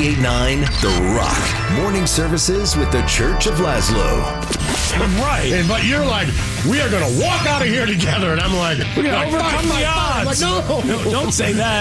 98.9 The Rock. Morning services with the Church of Laszlo. Right. But you're like, we are going to walk out of here together. And I'm like, we're going to overcome the odds. Like, no, don't say that.